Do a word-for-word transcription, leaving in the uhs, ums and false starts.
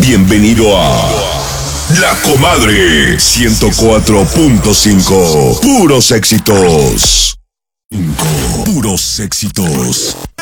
Bienvenido a La Comadre ciento cuatro punto cinco. Puros éxitos. Puros éxitos.